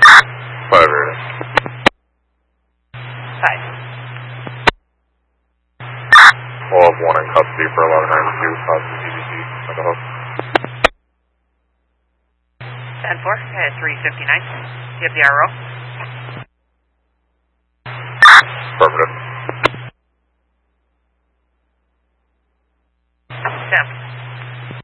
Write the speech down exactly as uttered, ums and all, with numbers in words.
Five area. Five. We'll have one in custody for eleven ninety-two, positive D D T, mental health. ten four, at three fifty-nine. Do you have the R O?